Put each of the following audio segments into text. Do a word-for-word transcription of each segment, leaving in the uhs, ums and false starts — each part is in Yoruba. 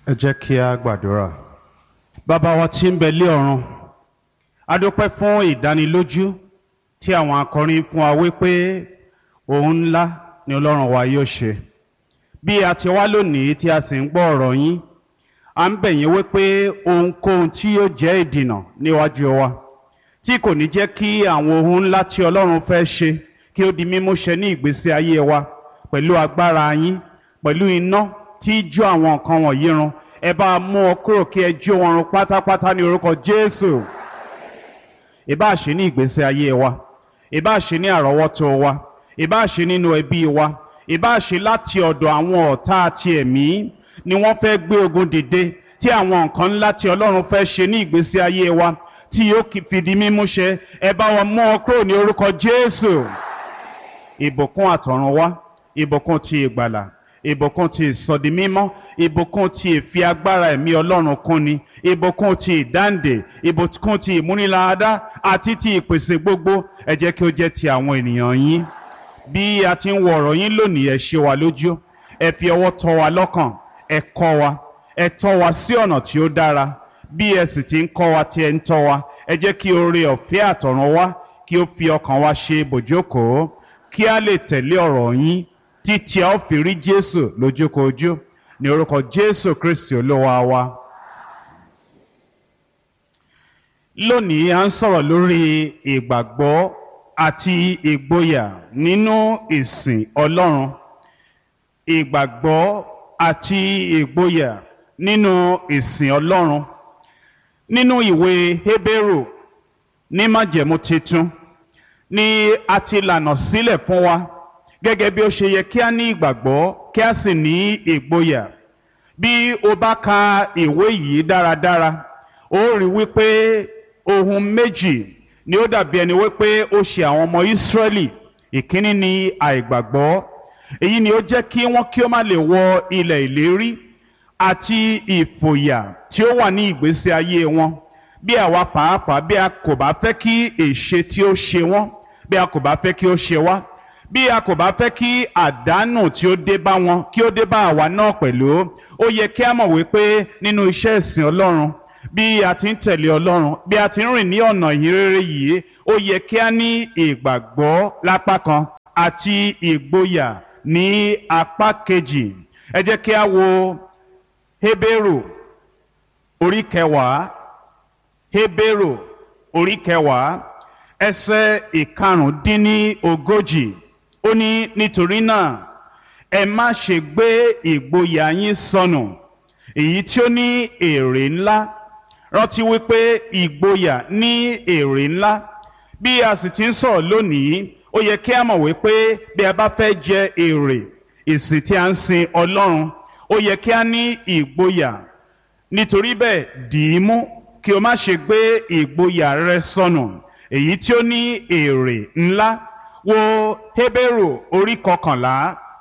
Ẹ jẹ́ kí a gbàdúrà. Bàbá wa tí ń bẹ lé ọ̀run, a dúpẹ́ fún ìdánilójú tí àwọn akọrin fún wa wípé ohun ńlá ni Ọlọ́run wa yóò ṣe. Bí a ti wá lónìí tí a sì ń gbọ́ ọ̀rọ̀ yín, à ń bẹ̀ yín wípé ohunkóhun tí yóò jẹ́ ìdìnà níwájú wa, tí kò ní jẹ́ kí àwọn ohun ńlá tí Ọlọ́run fẹ́ ṣe kí ó di mímúṣẹ ní ìgbésí ayé wa pẹ̀lú agbára yín, pẹ̀lú iná tí jó àwọn nǹkan wọ̀nyí run, ẹ bá mú ọ kúrò kí ẹ jó wọn run pátápátá ní orúkọ Jésù. Ìbá ṣe ní ìgbésí ayé wa, ìbá ṣe ní àrọ́wọ́tó wa, ìbá ṣe nínú ẹbí wa, ìbá ṣe láti ọ̀dọ̀ àwọn ọ̀tá àti ẹ̀mí ni wọ́n fẹ́ gbé ogun dìde tí àwọn nǹkan ńlá tí Ọlọ́run fẹ́ ṣe ní ìgbésí ayé wa tí yóò fìdí mímúṣẹ, ẹ bá wọn mú ọ kúrò ní orúkọ Jésù. Ìbùkún àtọ̀run wá, ìbùkún ti ìgbàlà, ìbùkún ti ìsọdimímọ́, ìbùkún ti ìfi agbára ẹ̀mí Ọlọ́run kúnni, ìbùkún ti ìdáǹdè, ìbùkún ti ìmúniláradá àti ti ìpèsè gbogbo, ẹ jẹ́ kí ó jẹ́ ti àwọn ènìyàn yín. Bí a ti ń wo ọ̀rọ̀ yín lónìí, ẹ ṣe wa lójú, ẹ fi ọwọ́ tọ́ wa lọ́kàn, ẹ kọ́ wa, ẹ tọ́ wa sí ọ̀nà tí ó dára. Bí ẹ sì ti ń kọ́ wa tí ẹ ń tọ́ wa, ẹ jẹ́ kí oore ọ̀fẹ́ àtọ̀run wá kí ó fi ọkàn wa ṣe ibùjókòó, kí a lè tẹ̀lé ọ̀rọ̀ yín títí a ó fi rí Jésù lójúkojú, ní orúkọ Jésù Kristi Olúwa wa. Lónìí a ń sọ̀rọ̀ lórí ìgbàgbọ́ àti ìgboyà nínú ìsìn Ọlọ́run. Ìgbàgbọ́ àti ìgboyà nínú ìsìn Ọlọ́run. Nínú ìwé Hébérù ní májẹ̀mú titun ni a ti lànà sílẹ̀ fún wa gẹ́gẹ́ bí ó ṣe yẹ kí a ní ìgbàgbọ́ kí a sì ní ìgboyà. Bí o bá ka ìwé yìí dáradára, ó rí wípé ohun méjì ni ó dàbí ẹni wípé ó ṣe àwọn ọmọ Ísírẹ́lì. Ìkíní ni àìgbàgbọ́. Èyí ni ó jẹ́ kí wọ́n kí ó má lè wọ ilẹ̀ ìlérí, àti ìfòyà tí ó wà ní ìgbésí ayé wọn. Bí àwa pàápàá bí a kò bá fẹ́ kí èṣe tí ó ṣe wọ́n, bí a kò bá fẹ́ kí ó ṣe wá, bí a kò bá fẹ́ kí àdánù tí ó dé bá wọn kí ó dé bá àwa náà pẹ̀lú, ó yẹ kí a mọ̀ wípé nínú iṣẹ́ ìsìn Ọlọ́run, bí a ti ń tẹ̀lé Ọlọ́run, bí a ti ń rìn ní ọ̀nà ìhìnrere yìí, ó yẹ kí a ní ìgbàgbọ́ lápá kan àti ìgboyà ní apá kejì. Ẹ jẹ́ kí a wo Hébérù orí kẹwàá, Hébérù orí kẹwàá, ẹsẹ̀ ìkarùndínlógójì. Ó ní, nítorí náà ẹ má ṣe gbé ìgboyà yín sọnù, èyí tí ó ní èrè ńlá. Rántí wípé ìgboyà ní èrè ńlá. Bí a sì ti ń sọ̀rọ̀ lónìí, ó yẹ kí a mọ̀ wípé bí a bá fẹ́ jẹ èrè ìsìn tí a ń sin Ọlọ́run, ó yẹ kí a ní ìgboyà. Nítorí bẹ́ẹ̀, dì í mú kí o má ṣe gbé ìgboyà rẹ sọnù, èyí tí ó ní èrè ńlá. Wo Hébérù orí kọkànlá,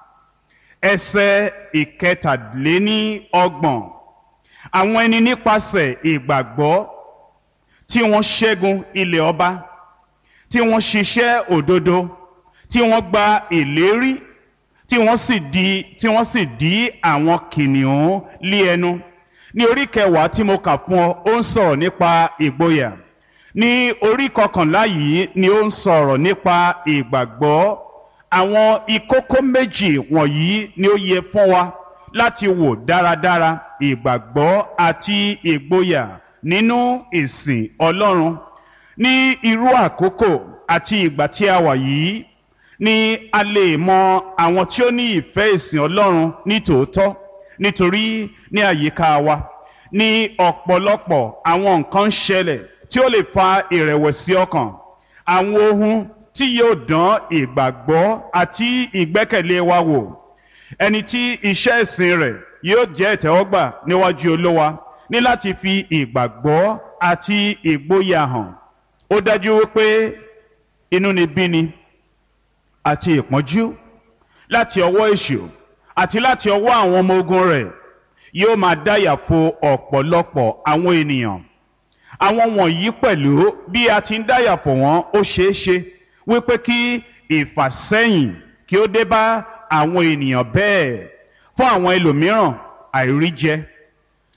ẹsẹ̀ ìkẹtàléní ọgbọ̀n. Àwọn ẹni nípasẹ̀ ìgbàgbọ́ tí wọ́n ṣẹ́gun ilẹ̀ ọba, tí wọ́n ṣiṣẹ́ òdodo, tí wọ́n gba ìlérí, tí wọ́n sì di tí wọ́n sì dí àwọn kìnìún lé ẹnu. Ní orí kẹwàá tí mo kà fún ọ, ó ń sọ̀rọ̀ nípa ìgboyà. Ní orí kọkànlá yìí ni ó ń sọ̀rọ̀ nípa ìgbàgbọ́. Àwọn ìkókó méjì wọ̀nyí ni ó yẹ fún wa láti wò dáradára: ìgbàgbọ́ àti ìgboyà nínú ìsìn Ọlọ́run. Ní irú àkókò àti ìgbà tí a wà yìí ni a lè mọ àwọn tí ó ní ìfẹ́ ìsìn Ọlọ́run ní tòótọ́, nítorí ní àyíká wa ní ọ̀pọ̀lọpọ̀ àwọn nǹkan ń ṣẹlẹ̀ tí ó lè fa ìrẹ̀wẹ̀sì ọkàn, àwọn ohun tí yóò dán ìgbàgbọ́ àti ìgbẹ́kẹ̀lé wa wò. Ẹni tí iṣẹ́ ìsìn rẹ̀ yóò jẹ́ ìtẹ́wọ́gbà níwájú Olúwa ní láti fi ìgbàgbọ́ àti ìgboyà hàn. Ó dájú wípé inúnibíni àti ìpọ́njú láti ọwọ́ èṣù àti láti ọwọ́ àwọn ọmọ ogun rẹ̀ yóò máa dáyàfo ọ̀pọ̀lọpọ̀ àwọn ènìyàn. Àwọn wọ̀nyí pẹ̀lú, bí a ti ń dáyàfo wọn, ó ṣeé ṣe wípé kí ìfàsẹ́yìn kí ó dé bá àwọn ènìyàn bẹ́ẹ̀. Fún àwọn ẹlòmíràn, àìríjẹ,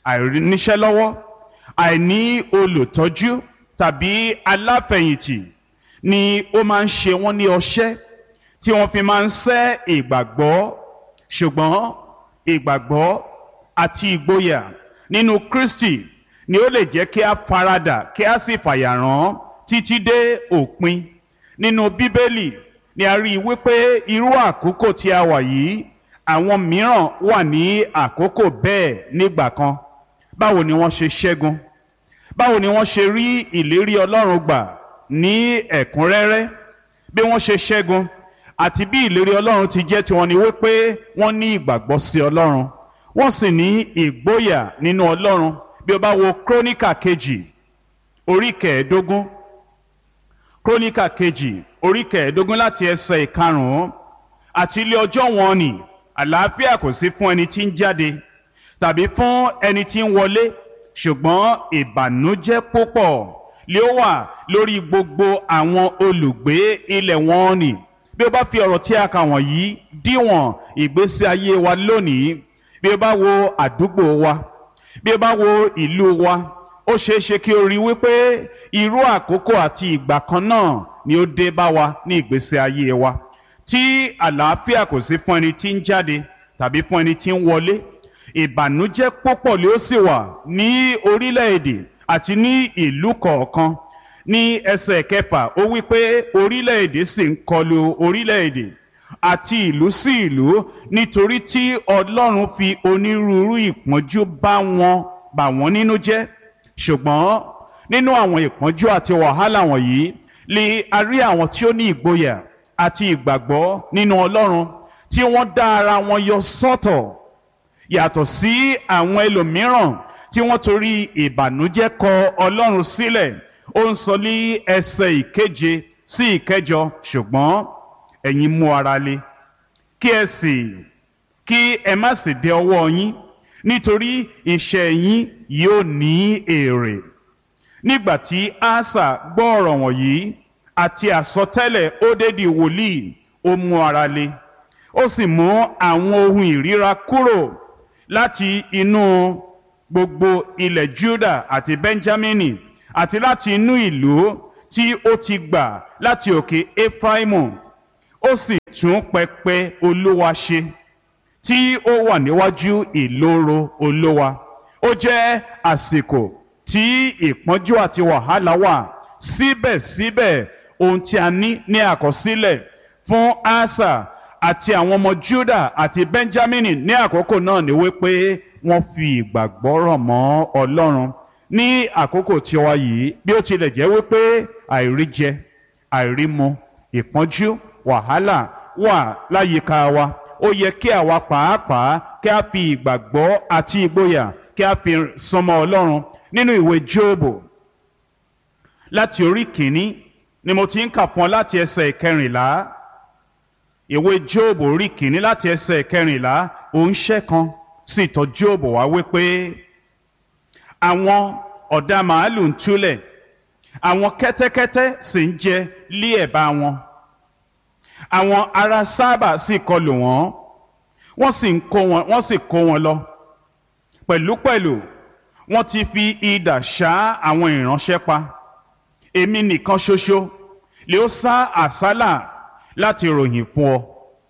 àìníṣẹ́ lọ́wọ́, àìní olùtọ́jú tàbí aláfẹ̀yìntì ni ó máa ń ṣe wọ́n ní ọṣẹ́ tí wọ́n fi máa ń sẹ́ ìgbàgbọ́. Ṣùgbọ́n ìgbàgbọ́ àti ìgboyà nínú Kristi ni ó lè jẹ́ kí a faradà kí a sì fàyàrán títí dé òpin. Nínú Bíbélì ni a rí i wípé irú àkókò tí a wà yìí, àwọn mìíràn wà ní àkókò bẹ́ẹ̀ nígbà kan. Báwo ni wọ́n ṣe ṣẹ́gun? Báwo ni wọ́n ṣe rí ìlérí Ọlọ́run gbà ní ẹ̀kúnrẹ́rẹ́? Bí wọ́n ṣe ṣẹ́gun àti bí ìlérí Ọlọ́run ti jẹ́ tiwọn ni wípé wọ́n ní ìgbàgbọ́ sí Ọlọ́run, wọ́n sì ní ìgboyà nínú Ọlọ́run. Bí o bá wo Króníkà kejì orí kẹẹ̀ẹ́dógún, Króníkà kejì orí kẹẹ̀ẹ́dógún láti ẹsẹ̀ ìkarùn-ún: àti ilé ọjọ́ wọn nì àlàáfíà kò sí fún ẹni tí ń jáde tàbí fún ẹni tí ń wọlé, ṣùgbọ́n ìbànújẹ́ púpọ̀ lé ó wà lórí gbogbo àwọn olùgbé ilẹ̀ wọn nì. Bí o bá fi ọ̀rọ̀ tí a kà wọ̀nyí díwọ̀n ìgbésí ayé wa lónìí, bí o bá wo àdúgbò wa, bí o bá wo ìlú wa, ó ṣeé ṣe kí o rí wípé irú àkókò àti ìgbà kan náà ni ó dé bá wa ní ìgbésí ayé wa, tí àlàáfíà kò sí fún ẹni tí ń jáde tàbí fún ẹni tí ń wọlé. Ìbànújẹ́ púpọ̀ ló sì wà ní orílẹ̀-èdè àti ní ìlú kọ̀ọ̀kan. Ní ẹsẹ̀ kẹfà ó wí pé orílẹ̀-èdè sì ń kọlu orílẹ̀-èdè àti ìlú sí ìlú, nítorí tí Ọlọ́run fi onírúurú ìpọ́njú bá wọn bà wọ́n nínú jẹ́. Ṣùgbọ́n nínú àwọn ìpọ́njú àti wàhálà wọ̀nyí lè a rí àwọn tí ó ní ìgboyà àti ìgbàgbọ́ nínú Ọlọ́run, tí wọ́n dá ara wọn yọ sọ́tọ̀ yàtọ̀ sí àwọn ẹlòmíràn tí wọ́n torí ìbànújẹ́ kọ Ọlọ́run sílẹ̀. Ó ń sọ ní ẹsẹ̀ ìkeje sí ìkẹjọ: ṣùgbọ́n ẹ̀yin mú ara le, kí ẹ sì kí ẹ má sì dẹ ọwọ́ yín, nítorí iṣẹ́ yín yóò ní èrè. Nígbà tí Asa gbọ́ ọ̀rọ̀ wọ̀nyí àti àsọtẹ́lẹ̀ Ódédì wòlíì, ó mú ara le, ó sì mú àwọn ohun ìríra kúrò láti inú gbogbo ilẹ̀ Júdà àti Bẹ́ńjámínì, àti láti inú ìlú tí ó ti gbà láti òkè Éfráímù. Ó sì tún pẹpẹ Olúwa ṣe tí ó wà níwájú ìloro Olúwa. Ó jẹ́ àsìkò tí ìpọ́njú àti wàhálà wà, síbẹ̀síbẹ̀ ohun tí a ní ní àkọsílẹ̀ fún Asa àti àwọn ọmọ Júdà àti Bẹ́ńjámínì ní àkókò náà ni wípé wọ́n fi ìgbàgbọ́ rọ̀ mọ́ Ọlọ́run. Ní àkókò tí wa yìí, bí ó tilẹ̀ jẹ́ wípé àìríjẹ, àìrímu, ìpọ́njú, wàhálà wà láyìíká wa, ó yẹ kí àwa pàápàá kí a fi ìgbàgbọ́ àti ìgboyà kí a fi súnmọ́ Ọlọ́run. Nínú ìwé Jóòbù láti orí kìíní ni mo ti ń kà fún ọ láti ẹsẹ̀ ìkẹrìnlá. Ìwé Jóòbù orí kìíní láti ẹsẹ̀ ìkẹrìnlá: òǹṣẹ́ kan sì tọ̀ Jóòbù wá wípé àwọn ọ̀dà màálù ń túlẹ̀, àwọn kẹ́tẹ́kẹ́tẹ́ sì ń jẹ lé ẹ̀bá wọn. Àwọn ará Sábà sì kọlù wọ́n, wọ́n sì ń kó wọn wọ́n sì kó wọn lọ. Pẹ̀lúpẹ̀lú wọ́n ti fi idà ṣá àwọn ìránṣẹ́ pa. Èmi nìkan ṣoṣo lè ó sá àsálà láti ròyìn fún ọ.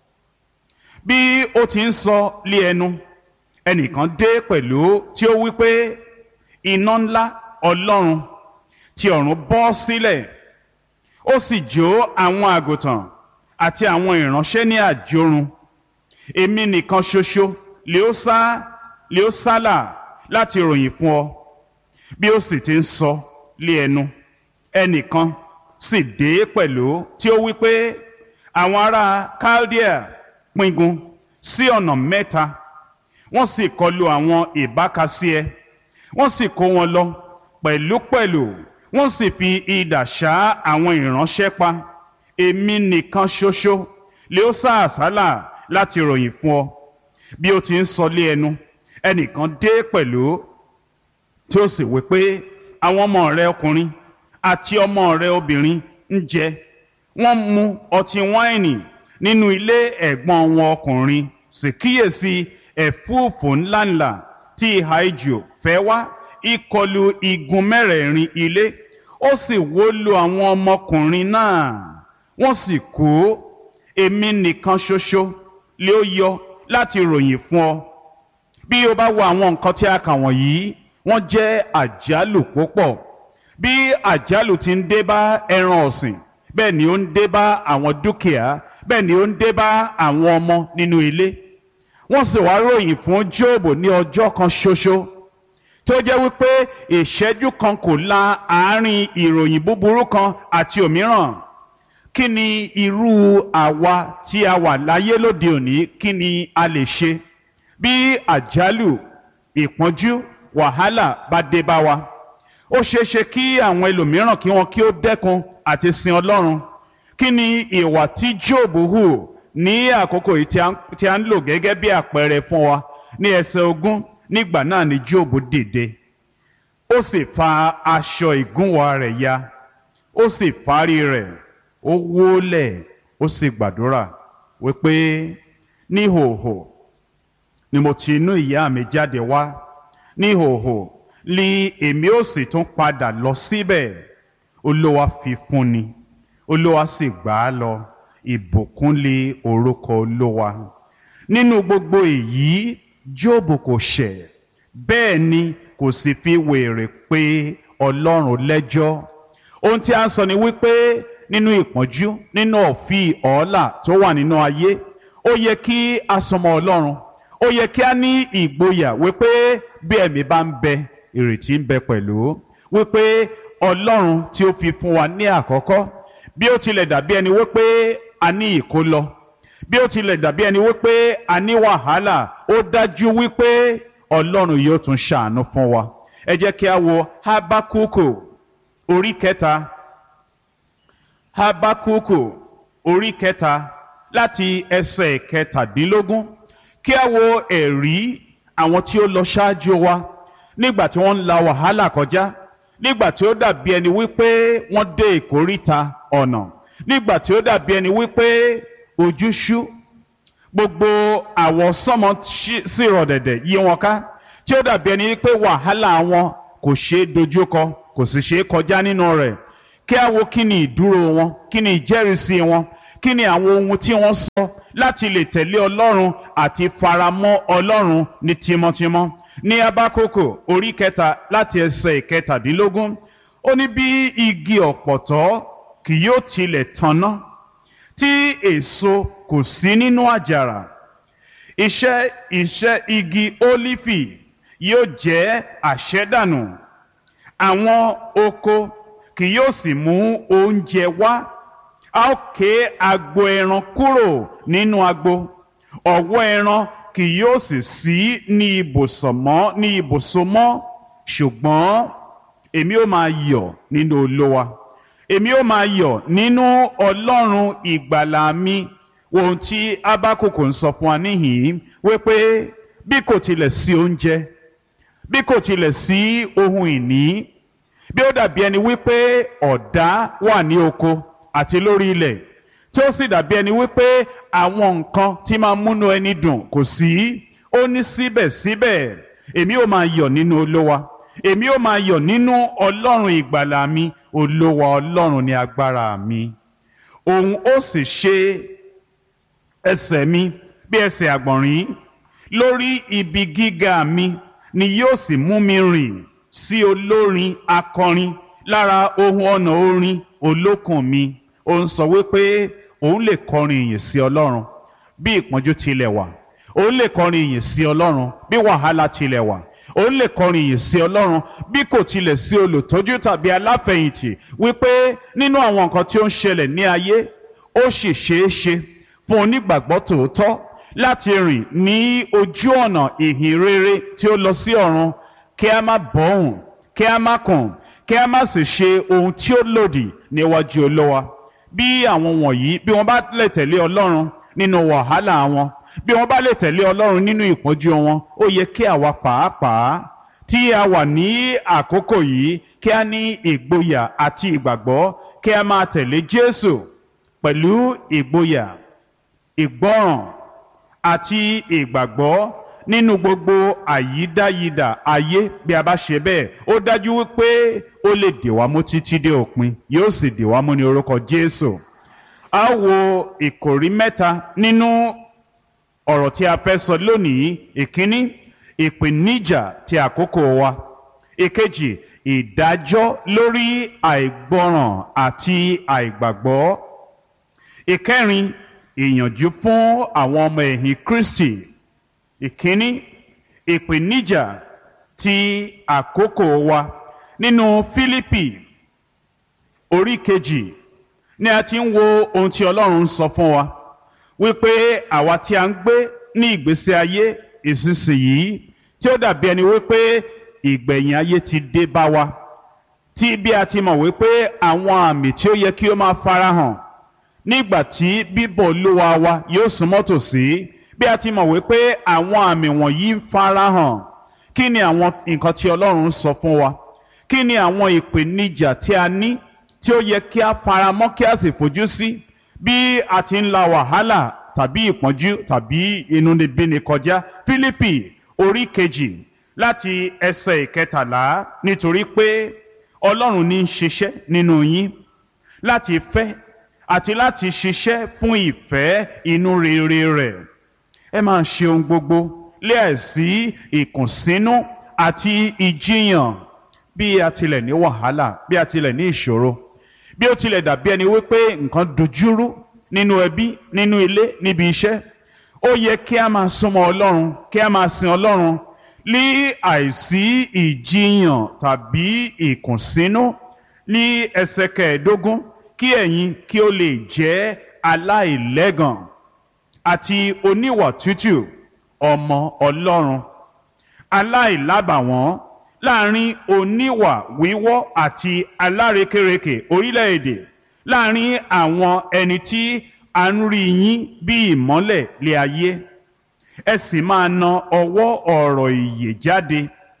Bí ó ti ń sọ lé ẹnu, ẹnìkan dé pẹ̀lú tí ó wí pé iná ńlá Ọlọ́run ti ọ̀run bọ́ sílẹ̀, ó sì jó àwọn àgùntàn àti àwọn ìránṣẹ́ ní àjórun. Èmi nìkan ṣoṣo lè ó sá lè ó sálà láti ròyìn fún ọ. Bí ó sì ti ń sọ lé ẹnu, ẹnìkan sì dé pẹ̀lú tí ó wí pé àwọn ará Kaldea píngun sí ọ̀nà mẹ́ta, wọ́n sì kọlu àwọn ìbákasíẹ, wọ́n sì kó wọn lọ. Pẹ̀lúpẹ̀lú wọ́n sì fi idà ṣá àwọn ìránṣẹ́ pa. Èmi nìkan ṣoṣo lè ó sá àsálà láti ròyìn fún ọ. Bí ó ti ń sọ lé ẹnu, ẹnìkan dé pẹ̀lú tí ó sì wí pé àwọn ọmọ rẹ ọkùnrin àti ọmọ rẹ obìnrin ń jẹ, wọ́n mu ọtí wáìnì nínú ilé ẹ̀gbọ́n wọn ọkùnrin. Sì kíyèsí, ẹ̀fúùfù ńláńlá tí ìhà ijù fẹ́ wá ìkọlù igun mẹ́rẹ̀ẹ̀rin ilé, ó sì wó lu àwọn ọmọkùnrin náà, wọ́n sì kú. Èmi nìkan ṣoṣo lé ó yọ láti ròyìn fún ọ. Bí o bá wo àwọn nǹkan tí a kà wọ̀nyí, wọ́n jẹ́ àjálù púpọ̀. Bí àjálù ti ń dé bá ẹran ọ̀sìn, bẹ́ẹ̀ ni ó ń dé bá àwọn dúkìá, bẹ́ẹ̀ ni ó ń dé bá àwọn ọmọ nínú ilé. Wọ́n sì wá ròyìn fún Jóòbù ní ọjọ́ kan ṣoṣo tó jẹ́ wípé ìṣẹ́jú kan kò la àárín ìròyìn búburú kan àti òmíràn. Kí ni irú àwa tí a wà láyé lóde òní, kí ni a lè ṣe bí àjálù, ìpọ́njú, wàhálà bá dé bá wa? Ó ṣeé ṣe kí àwọn ẹlòmíràn kí wọn kí ó dẹ́kun àti sin Ọlọ́run. Kí ni ìwà tí Jóòbù hù ní àkókò yìí tí a ń lò gẹ́gẹ́ bí àpẹẹrẹ fún wa? Ní ẹsẹ̀ ogún, nígbà náà ni Jóòbù dìde, ó sì fa aṣọ ìgúnwà rẹ̀ ya, ó sì fárí rẹ̀, ó wólẹ̀, ó sì gbàdúrà wípé níhòhò ni mo ti inú ìyá mi jáde wá, níhòhò ni èmi ó sì tún padà lọ síbẹ̀. Olúwa fi fún ni, Olúwa sì gbà á lọ, ìbùkún lé orúkọ Olúwa. Nínú gbogbo èyí, Jóòbù kò ṣẹ̀, bẹ́ẹ̀ ni kò sì fi wèrè pé Ọlọ́run lẹ́jọ́. Ohun tí a ń sọ ni wípé nínú ìpọ́njú, nínú ọ̀fìn ọ̀ọ́là tó wà nínú ayé, ó yẹ kí a súnmọ́ Ọlọ́run. Ó yẹ kí a ní ìgboyà wípé bí ẹ̀mí bá ń bẹ, ìrètí ń bẹ pẹ̀lú. Wípé Ọlọ́run tí ó fi fún wa ní àkọ́kọ́, bí ó tilẹ̀ dàbí ẹni wípé a ní ìkólọ, bí ó tilẹ̀ dàbí ẹni wípé a ní wàhálà, ó dájú wípé Ọlọ́run yóò tún ṣàánú fún wa. Ẹ jẹ́ kí a wo Hábákúkù orí kẹta. Hábákúkù orí kẹta láti ẹsẹ̀ kẹtàdínlógún. Kí a wo ẹ̀rí àwọn tí ó lọ ṣáájú wa nígbà tí wọ́n ń la wàhálà kọjá, nígbà tí ó dàbí ẹni wípé wọ́n dé ìkóríta ọ̀nà, nígbà tí ó dàbí ẹni wípé ojú ṣú, gbogbo àwọsánmọ̀ sì rọ̀ dẹ̀dẹ̀ yí wọn ká, tí ó dàbí ẹni wípé wàhálà wọn kò ṣeé dojúkọ, kò sì ṣeé kọjá nínú rẹ̀. Kí a wo kí ni ìdúró wọn, kí ni ìjẹ́rìísí wọn, kí ni àwọn ohun tí wọ́n sọ láti lè tẹ̀lé Ọlọ́run àti faramọ́ Ọlọ́run ní tímọ́tímọ́. Ní Hábákúkù orí kẹta láti ẹsẹ̀ ìkẹtàdínlógún, ó ní bí igi ọ̀pọ̀tọ́ kì yóò tilẹ̀ tanná, tí èso kò sí nínú àjàrà, iṣẹ́ iṣẹ́ igi ólífì yóò jẹ́ àṣẹ́dànù, àwọn oko kì yóò sì mú oúnjẹ wá. A ó ké agbo ẹran kúrò nínú agbo, ọ̀wọ́ ẹran kì yóò sì sí ní ibùsọ̀ mọ́ ní ibùsọ̀ mọ́. Ṣùgbọ́n èmi ó máa yọ̀ nínú Olúwa, èmi ó máa yọ̀ nínú Ọlọ́run ìgbàlà mi. Ohun tí Hábákúkù ń sọ fún wa níhìn-ín wípé bí kò tilẹ̀ sí oúnjẹ, bí kò tilẹ̀ sí ohun ìní, bí ó dàbí ẹni wípé ọ̀dá wà ní oko àti lórí ilẹ̀, tí ó sì dàbí ẹni wípé àwọn nǹkan tí máa múnú ẹni dùn kò sí, ó ní síbẹ̀síbẹ̀ èmi ó máa yọ̀ nínú Olúwa, èmi ó máa yọ̀ nínú Ọlọ́run ìgbàlà mi. Olúwa Ọlọ́run ni agbára mi, òun ó sì ṣe ẹsẹ̀ mi bí ẹsẹ̀ àgbọ̀nrín, lórí ibi gíga mi ni yóò sì mú mi rìn sí olórin akọrin lára ohun ọ̀nà orin olókùn mi. Ó ń sọ wípé òun lè kọrin ìyìn sí Ọlọ́run bí ìpọ́njú tilẹ̀ wà, òun lè kọrin ìyìn sí Ọlọ́run bí wàhálà tilẹ̀ wà, òun lè kọrin ìyìn sí Ọlọ́run bí kò tilẹ̀ sí olùtọ́jú tàbí aláfẹ̀yìntì. Wípé nínú àwọn nǹkan tí ó ń ṣẹlẹ̀ ní ayé, ó sì ṣeé ṣe fún onígbàgbọ́ tòótọ́ láti rìn ní ojú ọ̀nà ìhìn rere tí ó lọ sí ọ̀run, kí a má bọ̀hùn, kí a má kùn, kí a má sì ṣe ohun tí ó lòdì níwájú Olúwa. Bí àwọn wọ̀nyí, bí wọ́n bá lè tẹ̀lé Ọlọ́run nínú wàhálà wọn, bí wọ́n bá lè tẹ̀lé Ọlọ́run nínú ìpọ́njú wọn, ó yẹ kí àwa pàápàá tí a wà ní àkókò yìí kí a ní ìgboyà àti ìgbàgbọ́, kí a máa tẹ̀lé Jésù pẹ̀lú ìgboyà, ìgbọ́ràn àti ìgbàgbọ́ nínú gbogbo àyídáyidà ayé bí a bá ṣe bẹ́ẹ̀ ó dájú wípé ó lè dè wá mú títí dé òpin yóò sì dè wá mú ní orúkọ Jésù. a wo ìkòrí mẹ́ta nínú ọ̀rọ̀ tí a fẹ́ sọ lónìí. ìkíní, ìpèníjà ti àkókò wa. ìkejì, ìdájọ́ lórí àìgbọràn àti àìgbàgbọ́. ìkẹrin, ìyànjú fún àwọn ọmọ ẹ̀yìn Kristi. ìkíní, ìpèníjà ti àkókò wa. nínú Fílípì orí kejì ni a ti ń wo ohun tí Ọlọ́run ń sọ fún wa wípé àwa tí a ń gbé ní ìgbésí ayé ìsinsìnyí tí ó dàbí ẹni wípé ìgbẹ̀yìn ayé ti dé bá wa, tí bí a ti mọ̀ wípé àwọn àmì tí ó yẹ kí ó máa farahàn nígbà tí bíbọ̀ Olúwa wa yóò súnmọ́ tòsí, bí a ti mọ̀ wípé àwọn àmì wọ̀nyí ń farahàn, kí ni àwọn nǹkan tí Ọlọ́run sọ fún wa? Kí ni àwọn ìpèníjà tí a ní tí ó yẹ kí a faramọ́ kí a sì fojú sí bí a ti ń la wàhálà tàbí ìpọ́njú tàbí inúnibíni kọjá? Fílípì orí kejì láti ẹsẹ̀ ìkẹtàlá, nítorí pé Ọlọ́run ní í ṣiṣẹ́ nínú yín láti fẹ́ àti láti ṣiṣẹ́ fún ìfẹ́ inú rere rẹ̀. Ẹ máa ṣe ohun gbogbo láìsí ìkùnsínú àti ìjiyàn. Bí a tilẹ̀ ní wàhálà, bí a tilẹ̀ ní ìṣòro, bí ó tilẹ̀ dàbí ẹni wípé nǹkan dojúrú nínú ẹbí, nínú ilé, níbi iṣẹ́, ó yẹ kí a máa súnmọ́ Ọlọ́run, kí a máa sin Ọlọ́run ní àìsí ìjiyàn tàbí ìkùnsínú. Ní ẹsẹ̀ kẹẹ̀ẹ́dógún, kí ẹ̀yin kí ó lè jẹ́ aláìlẹ́gàn àti oníwà tútù, ọmọ Ọlọ́run, aláìlábàwọ́n láàrin oníwà wíwọ́ àti alárekérekè orílẹ̀-èdè, láàrin àwọn ẹni tí a ń rí yín bí ìmọ́lẹ̀ lé ayé. Ẹ sì máa na ọwọ́ ọ̀rọ̀ ìyè jáde,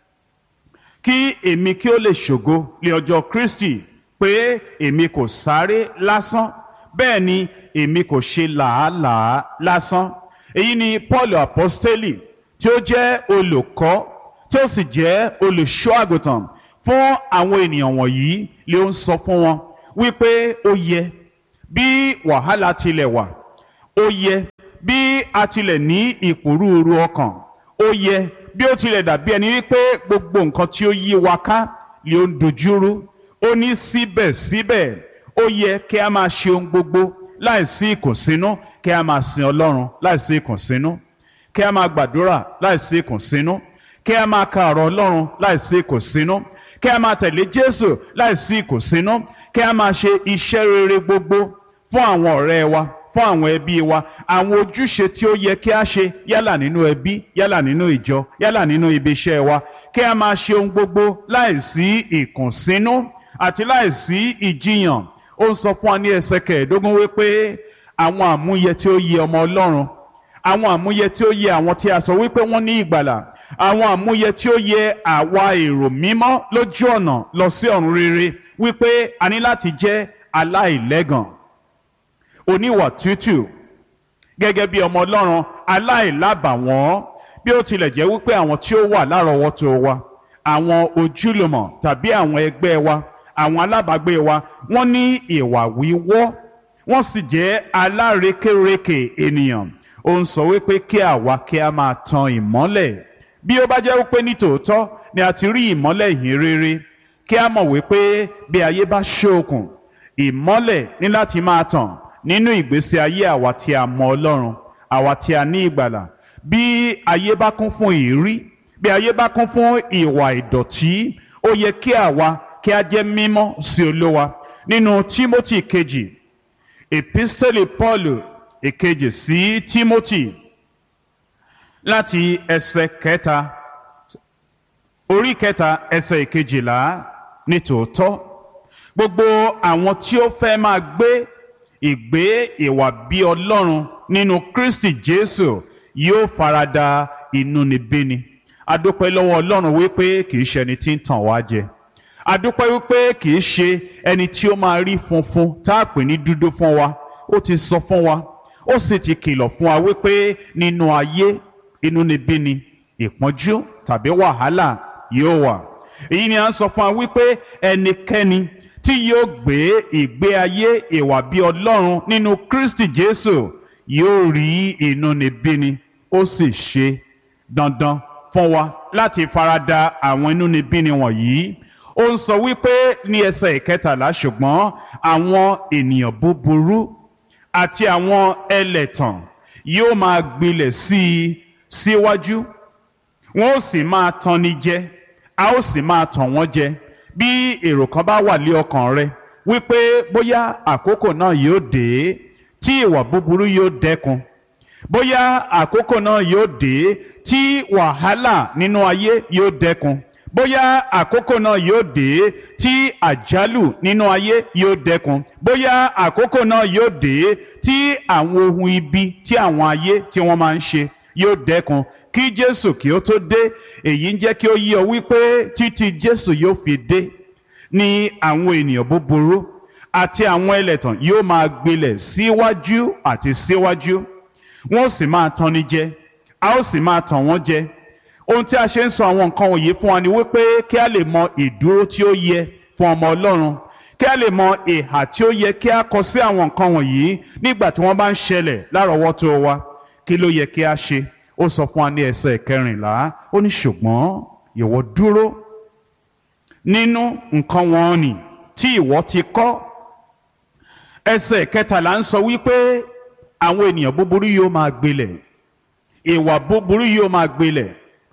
kí èmi kí ó lè ṣògo lé ọjọ́ Kristi, pé èmi kò sáré lásán, bẹ́ẹ̀ ni èmi kò ṣe làálàá lásán. Èyí ni Paul apostoli tí ó jẹ́ olùkọ́ tí ó sì jẹ́ olùṣọ́ àgùntàn fún àwọn ènìyàn wọ̀nyí, lè ń sọ fún wọn wípé ó yẹ bí wàhálà tilẹ̀ wà, ó yẹ bí a tilẹ̀ ní ìpòrúurú ọkàn, ó yẹ bí ó tilẹ̀ dàbí ẹni wípé gbogbo nǹkan tí ó yí wa ká lè ń dojúrú, ó ní síbẹ̀síbẹ̀ ó yẹ kí a máa ṣe ohun gbogbo láìsí ìkùnsínú, kí a máa sin Ọlọ́run láìsí ìkùnsínú, kí a máa gbàdúrà láìsí ìkùnsínú, kí a máa ka ọ̀rọ̀ Ọlọ́run láìsí ìkùnsínú, kí a máa tẹ̀lé Jésù láìsí ìkùnsínú, kí a máa ṣe iṣẹ́ rere gbogbo fún àwọn ọ̀rẹ́ wa, fún àwọn ẹbí wa, àwọn ojúṣe tí ó yẹ kí a ṣe yálà nínú ẹbí, yálà nínú ìjọ, yálà nínú ibi iṣẹ́ wa, kí a máa ṣe ohun gbogbo láìsí ìkùnsínú àti láìsí ìjiyàn. Ó ń sọ fún wa ní ẹsẹ̀ kẹẹ̀ẹ́dógún wípé àwọn àmúyẹ tí ó yẹ ọmọ Ọlọ́run, àwọn àmúyẹ tí ó yẹ àwọn tí a sọ wípé wọ́n ní ìgbàlà, àwọn àmúyẹ tí ó yẹ àwa èrò mímọ́ lójú ọ̀nà lọ sí ọ̀run rere, wípé a ní láti jẹ́ aláìlẹ́gàn, oníwà tútù gẹ́gẹ́ bí ọmọ Ọlọ́run, aláìlábàwọ́n. Bí ó tilẹ̀ jẹ́ wípé àwọn tí ó wà lárọ̀ọ́wọ́tó wa, àwọn ojúlùmọ̀ tàbí àwọn ẹgbẹ́ wa, àwọn alábàágbé wa, wọ́n ní ìwà wíwọ́, wọ́n sì jẹ́ alárekérekè ènìyàn. Ó ń sọ wípé kí àwa kí a máa tan ìmọ́lẹ̀. Bí ó bá jẹ́ wípé ní tòótọ́ ni a ti rí ìmọ́lẹ̀ ìhìn rere, kí a mọ̀ wípé bí ayé bá ṣókùn, ìmọ́lẹ̀ ní láti máa tàn nínú ìgbésí ayé àwa tí a mọ Ọlọ́run, àwa tí a ní ìgbàlà. Bí ayé bá kún fún ìrí, bí ayé bá kún fún ìwà ìdọ̀tí, ó yẹ kí àwa kí a jẹ́ mímọ́ sí Olúwa. Nínú Tímótì kejì, epistoli Paul èkejì sí Tímótì, láti ẹsẹ̀ kẹta, orí kẹta ẹsẹ̀ ìkejìlá, ní tòótọ́ gbogbo àwọn tí ó fẹ́ máa gbé ìgbé ìwà bí Ọlọ́run nínú Kristi Jésù yóò farada inúnibíni. A dúpẹ́ lọ́wọ́ Ọlọ́run wípé kìí ṣe ẹni tí ń tàn wá jẹ. A dúpẹ́ wípé kìí ṣe ẹni tí ó máa rí funfun tá a pè ní dúdú fún wa. Ó ti sọ fún wa, ó sì ti kìlọ̀ fún wa wípé nínú ayé inúnibíni ìpọ́njú tàbí wàhálà yóò wà. èyí ni à ń sọ fún wa wípé ẹnikẹ́ni tí yóò gbé ìgbé ayé ìwà bí Ọlọ́run nínú Kristi Jésù yóò rí inúnibíni, ó sì ṣe dandan fún wa láti farada àwọn inúnibíni wọ̀nyí. ó ń sọ wípé ní ẹsẹ̀ ìkẹtàlá, ṣùgbọ́n àwọn ènìyàn búburú àti àwọn ẹlẹ̀tàn yóò máa gbilẹ̀ sí i síwájú, wọn ó sì máa tanni jẹ, a ó sì máa tàn wọ́n jẹ. bí èrò kan bá wà lé ọkàn rẹ wípé bóyá àkókò náà yóò dé tí ìwà búburú yóò dẹ́kun, bóyá àkókò náà yóò dé tí wàhálà nínú ayé yóò dẹ́kun, bóyá àkókò náà yóò dé tí àjálù nínú ayé yóò dẹ́kun, bóyá àkókò náà yóò dé tí àwọn ohun ibi tí àwọn ayé tí wọ́n máa ń ṣe yóò dẹ́kun kí Jésù kí ó tó dé. èyí ń jẹ́ kí ó yé ọ wípé títí Jésù yóò fi dé ni àwọn ènìyàn búburú àti àwọn ẹlẹ́tàn yóò máa gbilẹ̀ síwájú àti síwájú, wọn ó sì máa tanni jẹ, a ó sì máa tàn wọ́n jẹ. ohun tí a ṣe ń sọ àwọn nǹkan wọ̀nyí fún wa ni wípé kí a lè mọ ìdúró tí ó yẹ fún ọmọ Ọlọ́run, kí a lè mọ ìhà tí ó yẹ kí a kọ sí àwọn nǹkan wọ̀nyí nígbà tí wọ́n bá ń ṣẹlẹ̀ lárọ̀ọ́wọ́tó wa. kí ló yẹ kí a ṣe? ó sọ fún wa ní ẹsẹ̀ kẹrìnlá, ó ní ṣùgbọ́n ìwọ dúró nínú nǹkan wọn nì tí ìwọ ti kọ́. ẹsẹ̀ kẹtàlá ń sọ wípé àwọn ènìyàn búburú yóò máa gbilẹ̀, ìwà búburú yóò máa gbilẹ̀,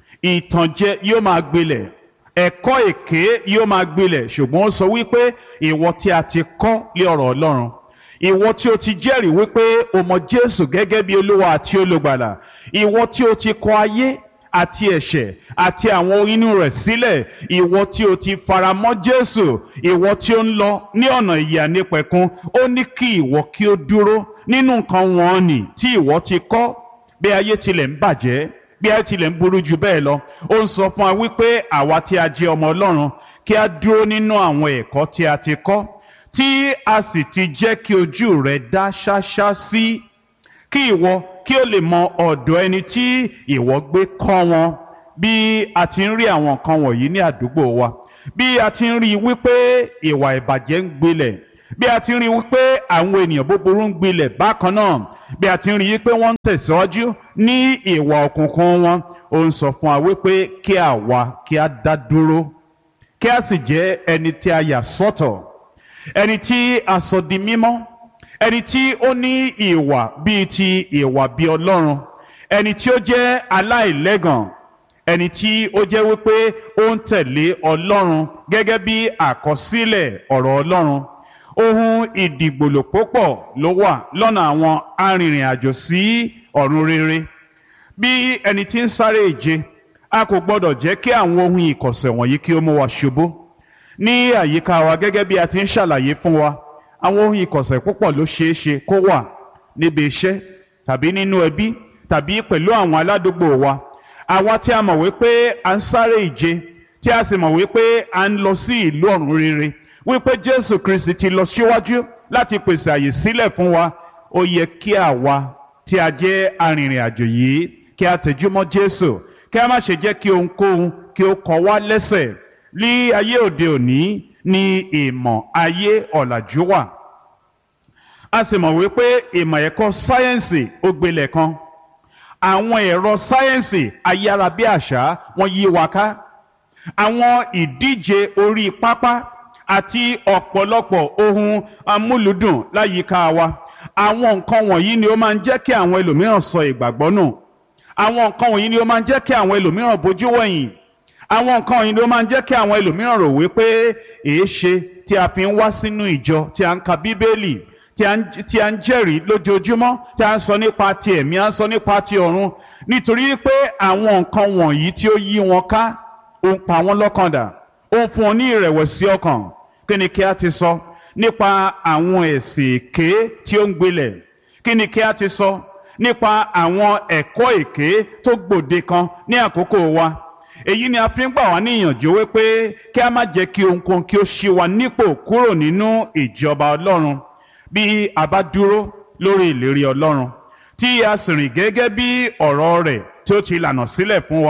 ìtànjẹ yóò máa gbilẹ̀, ẹ̀kọ́ èké yóò máa gbilẹ̀. ṣùgbọ́n ó sọ wípé ìwọ tí a ti kọ́ lé ọ̀rọ̀ Ọlọ́run, ìwọ tí o ti jẹ́rìí wípé o mọ Jésù gẹ́gẹ́ bí Olúwa àti Olùgbàlà, ìwọ tí o ti kọ ayé àti ẹ̀ṣẹ̀ àti àwọn inú rẹ̀ sílẹ̀, ìwọ tí o ti faramọ́ Jésù, ìwọ tí ó ń lọ ní ọ̀nà ìyè àìnípẹ̀kun, ó ní kí ìwọ kí ó dúró nínú nǹkan wọ̀nnì tí ìwọ ti kọ́. bí ayé tilẹ̀ ń bàjẹ́, bí ayé tilẹ̀ ń burú jù bẹ́ẹ̀ lọ, ó ń sọ fún wa wípé àwa tí a jẹ́ ọmọ Ọlọ́run kí a dúró nínú àwọn ẹ̀kọ́ tí a ti kọ́, tí a sì ti jẹ́ kí ojú rẹ̀ dá ṣáṣá sí, kí ìwọ kí o lè mọ ọ̀dọ̀ ẹni tí ìwọ gbé kọ́ wọn. bí a ti ń rí àwọn nǹkan wọ̀nyí ní àdúgbò wa, bí a ti ń rí wípé ìwà ìbàjẹ́ ń gbilẹ̀, bí a ti ń rí wípé àwọn ènìyàn búburú ń gbilẹ̀ bákan náà, bí a ti ń rí wípé wọ́n ń tẹ̀síwájú ní ìwà òkùnkùn wọn, ó ń sọ fún wa wípé kí àwa kí a dá dúró, kí a sì jẹ́ ẹni tí a yà sọ́tọ̀, ẹni tí a sọ di mímọ́, ẹni tí ó ní ìwà bíi ti ìwà bí Ọlọ́run, ẹni tí ó jẹ́ aláìlẹ́gàn, ẹni tí ó jẹ́ wípé ó ń tẹ̀lé Ọlọ́run gẹ́gẹ́ bí àkọsílẹ̀ ọ̀rọ̀ Ọlọ́run. ohun ìdìgbòlòpọ̀ pọ̀ ló wà lọ́nà àwọn arìnrìn àjò sí ọ̀run rere. bí ẹni tí ń sáré ìje, a kò gbọdọ̀ jẹ́ kí àwọn ohun ìkọ̀sẹ̀ wọ̀nyí kí ó mú wa ṣubú. ní àyíká wa gẹ́gẹ́ bí a ti ń ṣàlàyé fún wa, àwọn ohun ìkọ̀sẹ̀ púpọ̀ ló ṣeé ṣe kó wà níbi iṣẹ́ tàbí nínú ẹbí tàbí pẹ̀lú àwọn aládùúgbò wa. àwa tí a mọ̀ wípé à ń sáré ìje, tí a sì mọ̀ wípé à ń lọ sí ìlú ọ̀run rere, wípé Jésù Kristi ti lọ síwájú láti pèsè àyè sílẹ̀ fún wa, ó yẹ kí àwa tí a jẹ́ arìnrìn àjò yìí kí a tẹjúmọ́ Jésù, kí a má ṣe jẹ́ kí ohunkóhun kí ó kọ wá lẹ́sẹ̀. ní ayé òde òní ní ìmọ̀ ayé ọ̀làjú wà, a sì mọ̀ wípé ìmọ̀ ẹ̀kọ́ sáyẹ́ǹsì ó gbilẹ̀ kan. àwọn ẹ̀rọ sáyẹ́ǹsì ayárabíàṣá wọ́n yí wa ká. àwọn ìdíje orí pápá àti ọ̀pọ̀lọpọ̀ ohun amúlùdùn láyìíká wa, àwọn nǹkan wọ̀nyí ni ó máa ń jẹ́ kí àwọn ẹlòmíràn sọ ìgbàgbọ́ nù. àwọn nǹkan wọ̀nyí ni ó máa ń jẹ́ kí àwọn ẹlòmíràn bójú wẹ̀yìn. àwọn nǹkan wọ̀nyí ni ó máa ń jẹ́ kí àwọn ẹlòmíràn rò wípé èé ṣe tí a fi ń wá sínú ìjọ, tí a ń ka Bíbélì, tí a ń jẹ́rìí lójoojúmọ́, tí a ń sọ nípa ti ẹ̀mí, a ń sọ nípa ti ọ̀run, nítorí pé àwọn nǹkan wọ̀nyí tí ó yí wọn ká ó ń pa wọ́n lọ́kàn dà, ó ń fún wọn ní ìrẹ̀wẹ̀sì ọkàn. kí ni kí a ti sọ nípa àwọn ẹ̀sìn èké tí ó ń gbilẹ̀? kí ni kí a ti sọ nípa àwọn ẹ̀kọ́ èké tó gbòde kan ní àkókò wa? èyí ni a fi ń gbà wá níyànjú wípé kí a má jẹ́ kí ohunkóhun kí ó ṣí wa nípò kúrò nínú ìjọba Ọlọ́run. bí a bá dúró lórí ìlérí Ọlọ́run tí a sì rìn gẹ́gẹ́ bí ọ̀rọ̀ rẹ̀ tí ó ti lànà sílẹ̀ fún wa,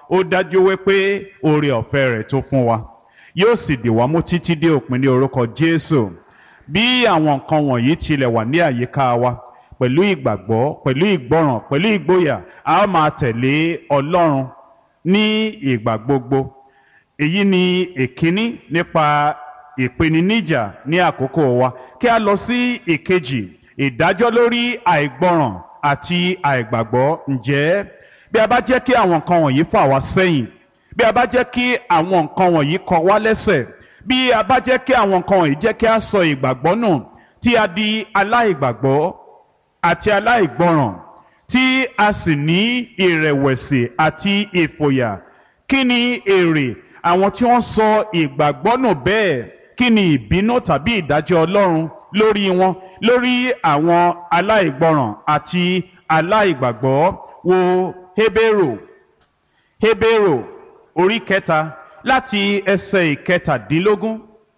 ó dájú wípé oore ọ̀fẹ́ rẹ̀ tó fún wa yóò sì dì wá mú títí dé òpin ní orúkọ Jésù. Bí àwọn nǹkan wọ̀nyí tilẹ̀ wà ní àyíká wa, pẹ̀lú ìgbàgbọ́, pẹ̀lú ìgbọràn, pẹ̀lú ìgboyà, a ó máa tẹ̀lé Ọlọ́run ní ìgbà gbogbo. Èyí ni èkíní nípa ìpèníjà ní àkókò wa. Kí a lọ sí ìkejì, ìdájọ́ lórí àìgbọràn àti àìgbàgbọ́. Ǹjẹ́ bí a bá jẹ́ kí àwọn nǹkan wọ̀nyí fà wá sẹ́yìn, bí a bá jẹ́ kí àwọn nǹkan wọ̀nyí kọ wá lẹ́sẹ̀, bí a bá jẹ́ kí àwọn nǹkan wọ̀nyí jẹ́ kí a sọ ìgbàgbọ́ nù, tí a di aláìgbàgbọ́ àti aláìgbọràn, tí a sì ní ìrẹ̀wẹ̀sì àti ìfòyà, kí ni èrè àwọn tí wọ́n sọ ìgbàgbọ́ nù bẹ́ẹ̀? Kí ni ìbínú tàbí ìdájọ́ Ọlọ́run lórí wọn, lórí àwọn aláìgbọràn àti aláìgbàgbọ́? Wo Hébérù Hébérù orí kẹta láti ẹsẹ̀ ìkẹtàdínlógún.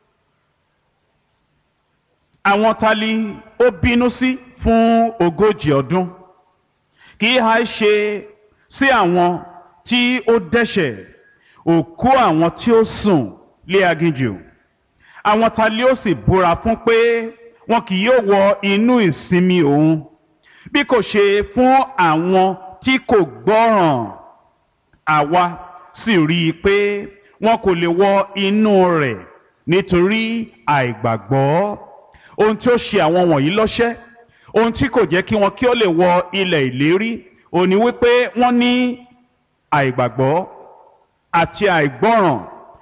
Àwọn ta li ó bínú sí fún ogójì ọdún? Kì í ha ṣe sí àwọn tí ó dẹ́ṣẹ̀, òkú àwọn tí ó sùn lé aginjù? Àwọn ta li ó sì búra fún pé wọn kì yóò wọ inú ìsinmi òun, bí kò ṣe fún àwọn tí kò gbọ́ràn? Àwa sì rí i pé wọn kò lè wọ inú rẹ̀ nítorí àìgbàgbọ́. Ohun tí ó ṣe àwọn wọ̀nyí lọ́ṣẹ́, ohun tí kò jẹ́ kí wọn kí ó lè wọ ilẹ̀ ìlérí, ó ní wípé wọ́n ní àìgbàgbọ́ àti àìgbọ́ràn.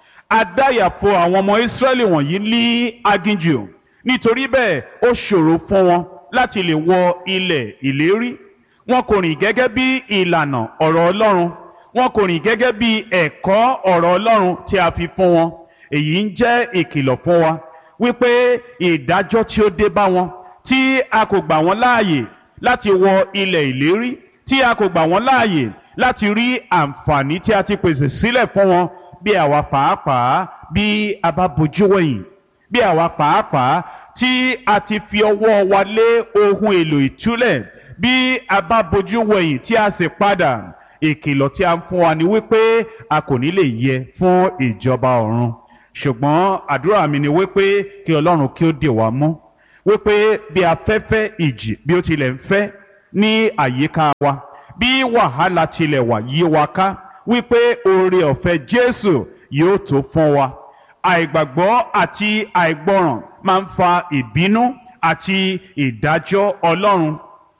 Adáyàfo àwọn ọmọ Ísírẹ́lì wọ̀nyí ní aginjù, nítorí bẹ́ẹ̀ ó ṣòro fún wọn láti lè wọ ilẹ̀ ìlérí. Wọn kò rìn gẹ́gẹ́ bí ìlànà ọ̀rọ̀ Ọlọ́run, wọn kò rìn gẹ́gẹ́ bí ẹ̀kọ́ ọ̀rọ̀ Ọlọ́run tí a fi fún wọn. Èyí ń jẹ́ ìkìlọ̀ fún wa wípé ìdájọ́ tí ó dé bá wọn, tí a kò gbà wọ́n láàyè láti wọ ilẹ̀ ìlérí, tí a kò gbà wọ́n láàyè láti rí àǹfààní tí a ti pèsè sílẹ̀ fún wọn, bí àwa pàápàá bí a bá bojú wẹ̀yìn, bí àwa pàápàá tí a ti fi ọwọ́ wa lé ohun èlò ìtúlẹ̀, bí a bá bojú wẹ̀yìn tí a sì padà, ìkìlọ̀ tí a ń fún wa ni wípé a kò ní lè yẹ fún ìjọba ọ̀run. Ṣùgbọ́n àdúrà mi ni wípé kí Ọlọ́run kí ó dè wá mú, wípé bí afẹ́fẹ́ ìjì bí ó tilẹ̀ ń fẹ́ ní àyíká wa, bí wàhálà tilẹ̀ wà yí wa ká, wípé oore ọ̀fẹ́ Jésù yóò tó fún wa. Àìgbàgbọ́ àti àìgbọràn máa ń fa ìbínú àti ìdájọ́ Ọlọ́run.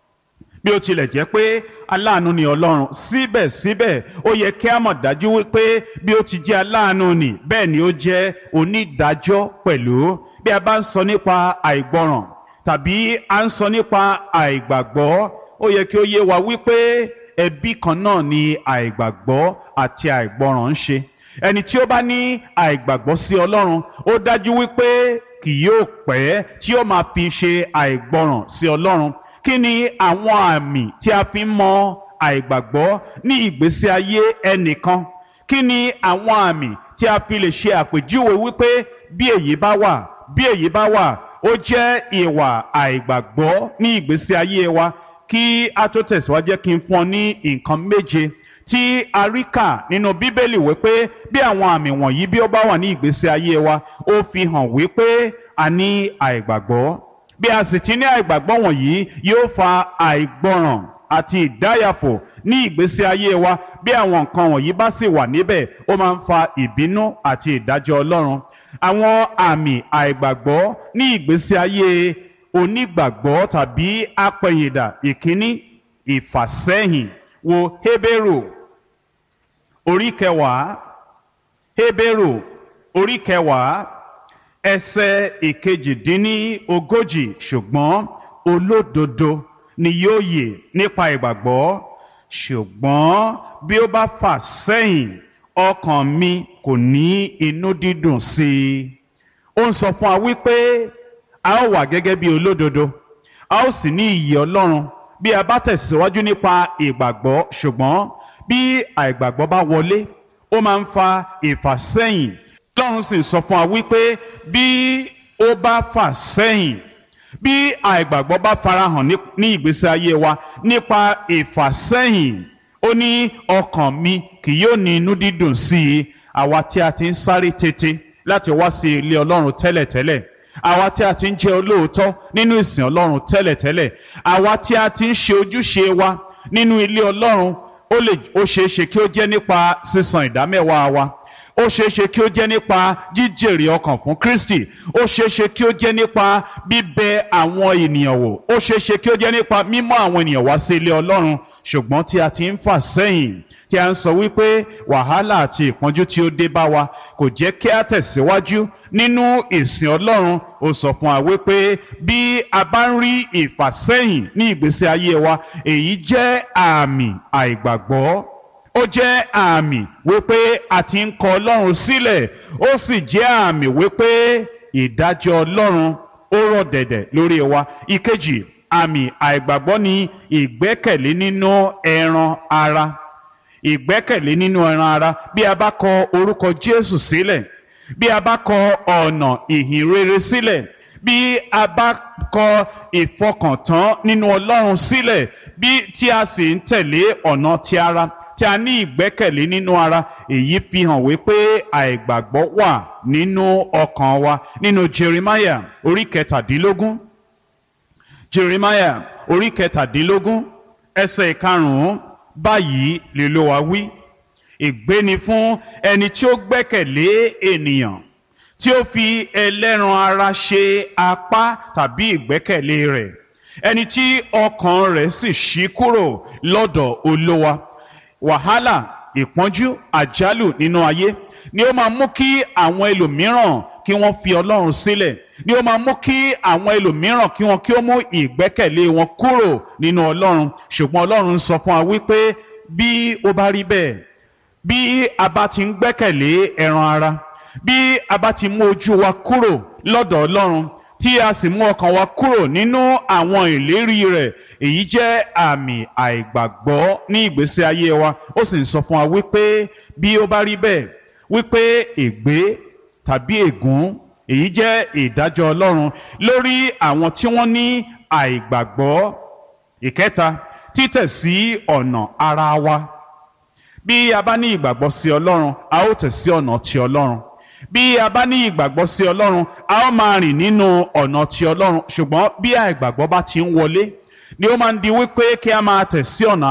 Bí ó tilẹ̀ jẹ́ pé aláàánú ni Ọlọ́run, síbẹ̀síbẹ̀ ó yẹ kí a mọ̀ dájú wípé bí ó ti jẹ́ aláàánú ni, bẹ́ẹ̀ ni ó jẹ́ onídàájọ́ pẹ̀lú. Bí a bá ń sọ nípa àìgbọràn tàbí a ń sọ nípa àìgbàgbọ́, ó yẹ kí ó yé wa wípé ẹbí kan náà ni àìgbàgbọ́ àti àìgbọràn ń ṣe. Ẹni tí ó bá ní àìgbàgbọ́ sí Ọlọ́run, ó dájú wípé kì yóò pẹ́ tí ó máa fi ṣe àìgbọràn sí Ọlọ́run. Kí ni àwọn àmì tí a fi ń mọ àìgbàgbọ́ ní ìgbésí ayé ẹnìkan? Kí ni àwọn àmì tí a fi lè ṣe àpèjúwe wípé bí èyí bá wà, bí èyí bá wà, ó jẹ́ ìwà àìgbàgbọ́ ní ìgbésí ayé wa? Kí a tó tẹ̀síwájú, jẹ́ kí n fún ọ ní nǹkan méje tí a rí kà nínú Bíbélì wípé bí àwọn àmì wọ̀nyí bí ó bá wà ní ìgbésí ayé wa, ó fi hàn wípé a ní àìgbàgbọ́. Bí a sì ti ní àìgbàgbọ́ wọ̀nyí, yóò fa àìgbọràn àti ìdáyàfò ní ìgbésí ayé wa. Bí àwọn nǹkan wọ̀nyí bá sì wà níbẹ̀, ó máa ń fa ìbínú àti ìdájọ́ Ọlọ́run. Àwọn àmì àìgbàgbọ́ ní ìgbésí ayé onígbàgbọ́ tàbí apẹ̀yìndà. Ìkíní, ìfàsẹ́yìn. Wo Hébérù orí kẹwàá, Hébérù orí kẹwàá ẹsẹ̀ ìkejìdínní ogójì. Ṣùgbọ́n olódodo ni yóò yè nípa ìgbàgbọ́, ṣùgbọ́n bí ó bá fà sẹ́yìn, ọkàn mi kò ní inú dídùn sí i. Ó ń sọ fún wa wípé a ó wà gẹ́gẹ́ bí olódodo, a ó sì ní ìyè Ọlọ́run bí a bá tẹ̀síwájú nípa ìgbàgbọ́. Ṣùgbọ́n bí àìgbàgbọ́ bá wọlé, ó máa ń fa ìfàsẹ́yìn. Ọlọ́run sì sọ fún wa wípé bí ó bá fà sẹ́yìn, bí àìgbàgbọ́ bá farahàn ní ìgbésí ayé wa nípa ìfàsẹ́yìn, ó ní ọkàn mi kì yóò ní inú dídùn sí i. Àwa tí a ti ń sáré tètè láti wá sí ilé Ọlọ́run tẹ́lẹ̀tẹ́lẹ̀, àwa tí a ti ń jẹ́ olóòótọ́ nínú ìsìn Ọlọ́run tẹ́lẹ̀tẹ́lẹ̀, àwa tí a ti ń ṣe ojúṣe wa nínú ilé Ọlọ́run, ó lè ó ṣeé ṣe kí ó jẹ́ nípa sísan ìdámẹ́wàá wa, ó ṣeé ṣe kí ó jẹ́ nípa jíjèrè ọkàn fún Kristi, ó ṣeé ṣe kí ó jẹ́ nípa bíbẹ àwọn ènìyàn wò, ó ṣeé ṣe kí ó jẹ́ nípa mímọ́ àwọn ènìyàn wá sí ilé Ọlọ́run. Ṣùgbọ́n tí a ti ń fà sẹ́yìn, tí a ń sọ wípé wàhálà àti ìpọ́njú tí ó dé bá wa kò jẹ́ kí a tẹ̀síwájú nínú ìsìn Ọlọ́run, ó sọ fún wa wípé bí a bá ń rí ìfàsẹ́yìn ní ìgbésí ayé wa, èyí jẹ́ àmì àìgbàgbọ́. Ó jẹ́ àmì wípé a ti ń kọ Ọlọ́run sílẹ̀, ó sì jẹ́ àmì wípé ìdájọ́ Ọlọ́run ó rọ̀ dẹ̀dẹ̀ lórí wa. Ìkejì, àmì àìgbàgbọ́ ni ìgbẹ́kẹ̀lé nínú ẹran ara. Ìgbẹ́kẹ̀lé nínú ẹran ara. Bí a bá kọ orúkọ Jésù sílẹ̀, bí a bá kọ ọ̀nà ìhìn rere sílẹ̀, bí a bá kọ ìfọkàntán nínú Ọlọ́run sílẹ̀, bí tí a sì ń tẹ̀lé ọ̀nà ti ara, tí a ní ìgbẹ́kẹ̀lé nínú ara, èyí fi hàn wípé àìgbàgbọ́ wà nínú ọkàn wa. Nínú Jeremiah orí kẹtàdínlógún, Jeremiah orí kẹtàdínlógún ẹsẹ̀ ìkarùn-ún, báyìí l'Olúwa wí: ègbé ni fún ẹni tí ó gbẹ́kẹ̀lé ènìyàn, tí ó fi ẹlẹ́ran ara ṣe apá tàbí ìgbẹ́kẹ̀lé rẹ̀, ẹni tí ọkàn rẹ̀ sì ṣí kúrò lọ́dọ̀ Olúwa. Wàhálà, ìpọ́njú, àjálù nínú ayé ni ó máa mú kí àwọn ẹlòmíràn kí wọ́n fi Ọlọ́run sílẹ̀, ni ó máa mú kí àwọn ẹlòmíràn kí wọ́n kí ó mú ìgbẹ́kẹ̀lé wọn kúrò nínú Ọlọ́run. Ṣùgbọ́n Ọlọ́run sọ fún wa wípé bí ó bá rí bẹ́ẹ̀, bí a bá ti ń gbẹ́kẹ̀lé ẹran ara, bí a bá ti mú ojú wa kúrò lọ́dọ̀ Ọlọ́run, tí a sì mú ọkàn wa kúrò nínú àwọn ìlérí rẹ̀, èyí jẹ́ àmì àìgbàgbọ́ ní ìgbésí ayé wa. Ó sì ń sọ fún wa wípé bí ó bá rí bẹ́ẹ̀, wípé ègbé tàbí ègún, èyí jẹ́ ìdájọ́ Ọlọ́run lórí àwọn tí wọ́n ní àìgbàgbọ́. Ìkẹta, títẹ̀ sí ọ̀nà ara wa. Bí a bá ní ìgbàgbọ́ sí Ọlọ́run, a ó tẹ̀ sí ọ̀nà ti Ọlọ́run. Bí a bá ní ìgbàgbọ́ sí Ọlọ́run, a ó máa rìn nínú ọ̀nà ti Ọlọ́run. Ṣùgbọ́n bí àìgbàgbọ́ bá ti ń wọlé, ni ó máa ń di wípé kí a máa tẹ̀ sí ọ̀nà